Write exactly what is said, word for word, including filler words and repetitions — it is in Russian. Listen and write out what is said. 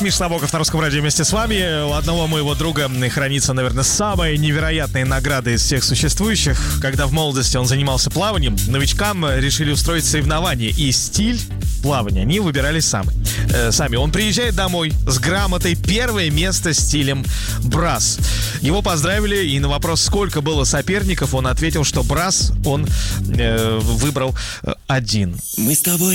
Миша Набоков на Русском радио вместе с вами. У одного моего друга хранится, наверное, самая невероятная награда из всех существующих. Когда в молодости он занимался плаванием, новичкам решили устроить соревнования. И стиль плавания они выбирали сами. Э, сами. Он приезжает домой с грамотой «Первое место стилем брас». Его поздравили, и на вопрос, сколько было соперников, он ответил, что брас он э, выбрал один. Мы с тобой